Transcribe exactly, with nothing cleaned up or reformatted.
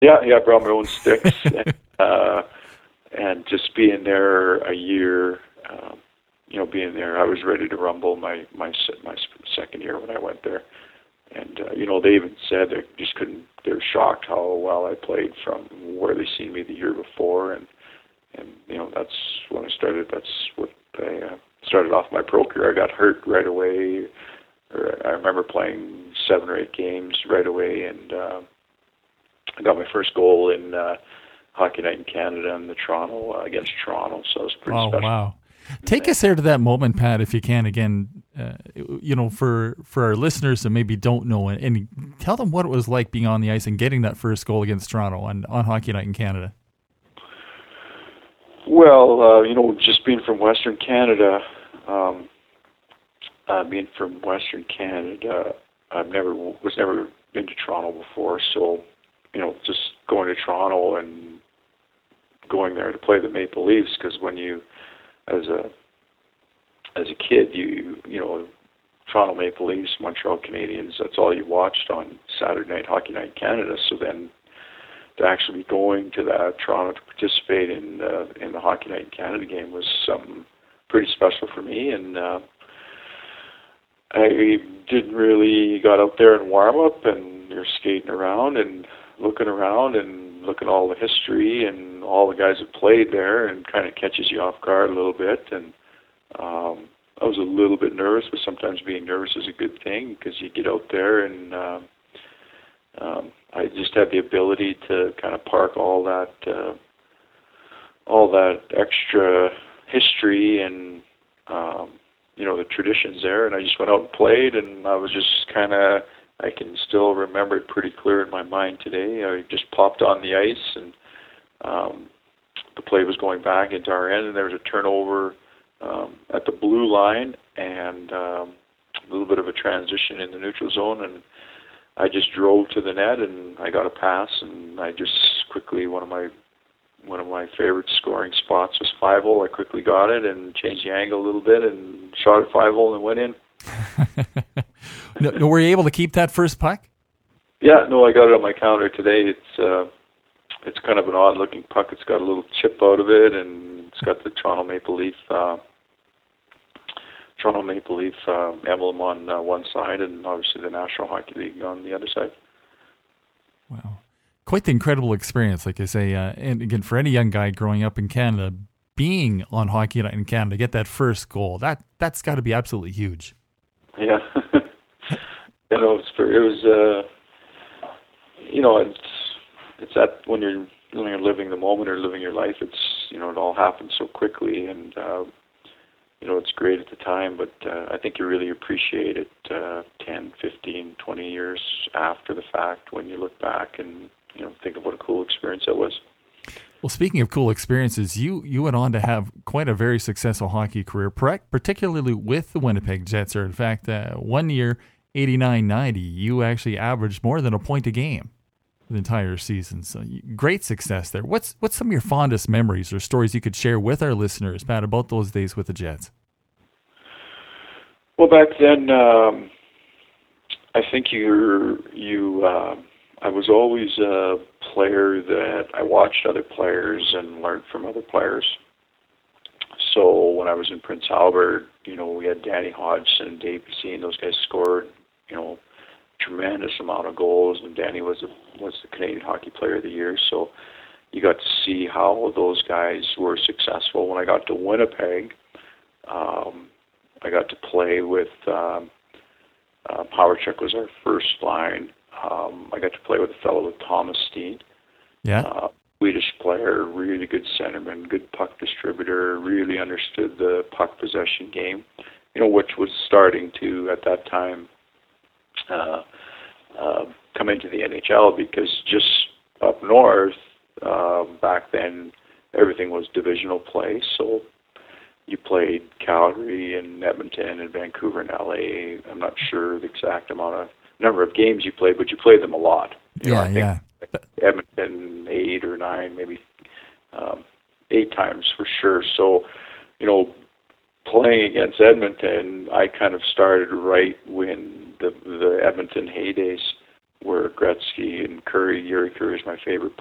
Yeah, yeah, I brought my own sticks, and, uh, and just being there a year, um, you know, being there, I was ready to rumble my my se- my s- second year when I went there, and uh, you know, they even said they just couldn't. They were shocked how well I played from where they seen me the year before, and and you know, that's when I started. That's what I uh, started off my pro career. I got hurt right away. Or I remember playing seven or eight games right away, and uh, I got my first goal in uh, Hockey Night in Canada in the Toronto uh, against Toronto, so it was pretty Oh, special. wow. Take us there to that moment, Pat, if you can, again, uh, you know, for, for our listeners that maybe don't know, and, and tell them what it was like being on the ice and getting that first goal against Toronto on, on Hockey Night in Canada. Well, uh, you know, just being from Western Canada, um, uh, being from Western Canada, I've never was never been to Toronto before, so you know, just going to Toronto and going there to play the Maple Leafs, because when you, as a as a kid, you you know, Toronto Maple Leafs, Montreal Canadiens, that's all you watched on Saturday Night Hockey Night in Canada. So then to actually be going to that Toronto to participate in uh, in the Hockey Night in Canada game was something pretty special for me, and uh, I didn't really got out there and warm up, and you're skating around and looking around and looking at all the history and all the guys that played there, and kind of catches you off guard a little bit. And um, I was a little bit nervous, but sometimes being nervous is a good thing, because you get out there and uh, um, I just had the ability to kind of park all that uh, all that extra history and um, you know, the traditions there, and I just went out and played, and I was just kind of, I can still remember it pretty clear in my mind today. I just popped on the ice, and um, the play was going back into our end, and there was a turnover um, at the blue line, and um, a little bit of a transition in the neutral zone, and I just drove to the net, and I got a pass, and I just quickly, one of my one of my favorite scoring spots was five hole. I quickly got it and changed the angle a little bit and shot it five hole and went in. no, no, were you able to keep that first puck? Yeah, no, I got it on my counter today. It's uh, it's kind of an odd looking puck. It's got a little chip out of it, and it's got the Toronto Maple Leaf uh, Toronto Maple Leaf uh, emblem on uh, one side, and obviously the National Hockey League on the other side. Wow. Quite the incredible experience, like I say. Uh, and again, for any young guy growing up in Canada, being on Hockey Night in Canada, get that first goal, that, that's got to be absolutely huge. Yeah. you know, it's for, it was, uh, you know, it's, it's that when you're, when you're living the moment or living your life, it's, you know, it all happens so quickly, and, uh, you know, it's great at the time, but uh, I think you really appreciate it uh, ten, fifteen, twenty years after the fact when you look back and, you know, think of what a cool experience that was. Well, speaking of cool experiences, you, you went on to have quite a very successful hockey career, particularly with the Winnipeg Jets. Or in fact, uh, one year, eighty-nine ninety, you actually averaged more than a point a game the entire season. So great success there. What's what's some of your fondest memories or stories you could share with our listeners, Pat, about those days with the Jets? Well, back then, um, I think you're, you... Uh, I was always a player that I watched other players and learned from other players. So when I was in Prince Albert, you know, we had Danny Hodgson and Dave Pacine. Those guys scored, you know, tremendous amount of goals, and Danny was a, was the Canadian Hockey Player of the Year. So you got to see how those guys were successful. When I got to Winnipeg, um, I got to play with um, uh, Powercheck was our first line. Um, I got to play with a fellow with Thomas Steen, yeah, uh, Swedish player, really good centerman, good puck distributor, really understood the puck possession game, you know, which was starting to, at that time, uh, uh, come into the N H L, because just up north, uh, back then, everything was divisional play, so you played Calgary and Edmonton and Vancouver and L A. I'm not sure the exact amount of number of games you played, but you played them a lot. You yeah, know, I think yeah. Edmonton eight or nine, maybe um, eight times for sure. So, you know, playing against Edmonton, I kind of started right when the the Edmonton heydays where Gretzky and Curry, Yuri Curry is my favorite